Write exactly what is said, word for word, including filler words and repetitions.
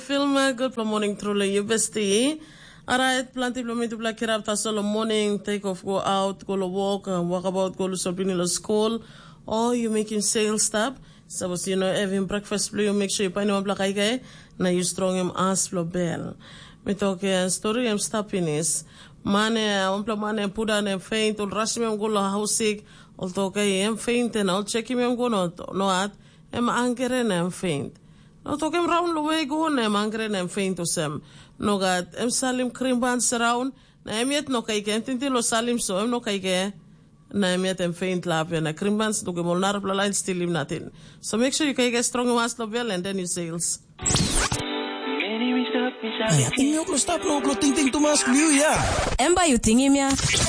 Film good morning truly you bestie. Alright, plenty of to black up tasol morning, take off, go out, go to walk, and walk about, go to Sobrinilo school, or you making sales stop. So you know having breakfast blue, you make sure you find one black guy, now you strong him ass for bell. Me talk a story I'm stopping is mane un pla mane puda ne faint ul rush me go la house sick, ul talk em faint and I'll check him go no no at em ankere nem faint. No talk him round the way go nem ankere nem faint to sem. No gat em salim cream bands around na em yet no kai ken tinti lo salim so em no kai ke na em yet em faint lap na cream bands do ke molnar pla line still him nothing. So make sure you kai get strong mas lo bell and then you sales. Ay, ating yung stop no upload ting ting tumas view ya. Emba you tingi mia.